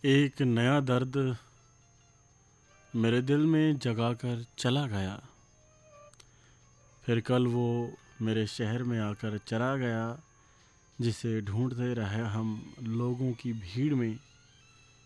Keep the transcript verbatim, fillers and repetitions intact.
एक नया दर्द मेरे दिल में जगा कर चला गया। फिर कल वो मेरे शहर में आकर चला गया, जिसे ढूंढते रहे हम लोगों की भीड़ में।